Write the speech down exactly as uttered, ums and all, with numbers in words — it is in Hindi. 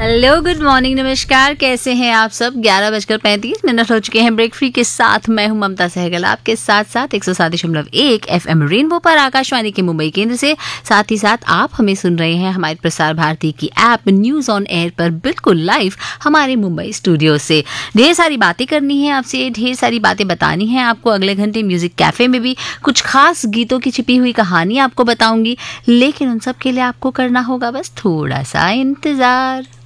हेलो, गुड मॉर्निंग, नमस्कार, कैसे हैं आप सब। ग्यारह बजकर पैंतीस मिनट हो चुके हैं ब्रेक फ्री के साथ। मैं हूं ममता सहगल आपके साथ साथ एक सौ सात दशमलव एक एफ एम रेनबो पर आकाशवाणी के मुंबई केंद्र से। साथ ही साथ आप हमें सुन रहे हैं हमारे प्रसार भारती की ऐप न्यूज ऑन एयर पर बिल्कुल लाइव हमारे मुंबई स्टूडियो से। ढेर सारी बातें करनी है आपसे, ढेर सारी बातें बतानी है आपको। अगले घंटे म्यूजिक कैफे में भी कुछ खास गीतों की छिपी हुई कहानी आपको बताऊंगी, लेकिन उन सब के लिए आपको करना होगा बस थोड़ा सा इंतजार।